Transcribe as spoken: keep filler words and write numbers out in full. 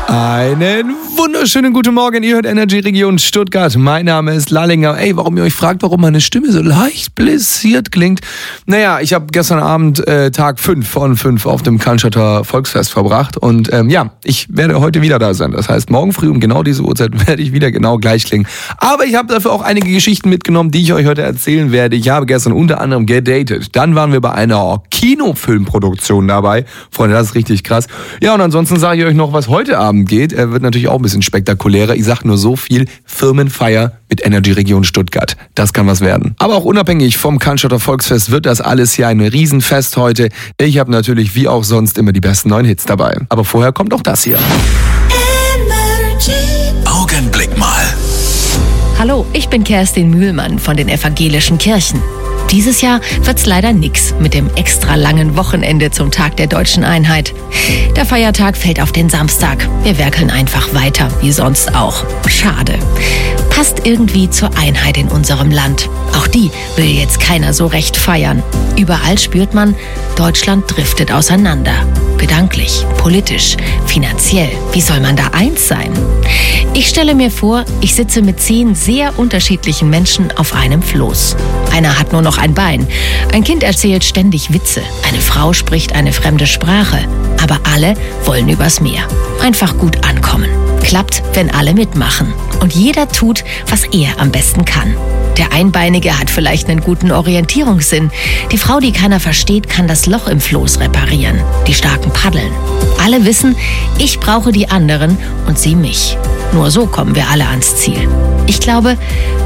Einen wunderschönen guten Morgen, ihr hört Energy Region Stuttgart. Mein Name ist Lallinger. Ey, warum ihr euch fragt, warum meine Stimme so leicht blessiert klingt? Naja, ich habe gestern Abend äh, Tag fünf von fünf auf dem Cannstatter Volksfest verbracht. Und ähm, ja, ich werde heute wieder da sein. Das heißt, morgen früh um genau diese Uhrzeit werde ich wieder genau gleich klingen. Aber ich habe dafür auch einige Geschichten mitgenommen, die ich euch heute erzählen werde. Ich habe gestern unter anderem gedatet. Dann waren wir bei einer Kinofilmproduktion dabei. Freunde, das ist richtig krass. Ja, und ansonsten sage ich euch noch, was heute Abend geht. Er wird natürlich auch ein bisschen spektakulärer. Ich sag nur so viel: Firmenfeier mit Energy Region Stuttgart. Das kann was werden. Aber auch unabhängig vom Cannstatter Volksfest wird das alles hier ein Riesenfest heute. Ich habe natürlich wie auch sonst immer die besten neuen Hits dabei. Aber vorher kommt auch das hier. Augenblick mal. Hallo, ich bin Kerstin Mühlmann von den Evangelischen Kirchen. Dieses Jahr wird's leider nix mit dem extra langen Wochenende zum Tag der Deutschen Einheit. Der Feiertag fällt auf den Samstag. Wir werkeln einfach weiter, wie sonst auch. Schade. Passt irgendwie zur Einheit in unserem Land. Auch die will jetzt keiner so recht feiern. Überall spürt man, Deutschland driftet auseinander. Gedanklich, politisch, finanziell. Wie soll man da eins sein? Ich stelle mir vor, ich sitze mit zehn sehr unterschiedlichen Menschen auf einem Floß. Einer hat nur noch ein Bein. Ein Kind erzählt ständig Witze. Eine Frau spricht eine fremde Sprache. Aber alle wollen übers Meer. Einfach gut ankommen. Klappt, wenn alle mitmachen. Und jeder tut, was er am besten kann. Der Einbeinige hat vielleicht einen guten Orientierungssinn. Die Frau, die keiner versteht, kann das Loch im Floß reparieren. Die Starken paddeln. Alle wissen, ich brauche die anderen und sie mich. Nur so kommen wir alle ans Ziel. Ich glaube,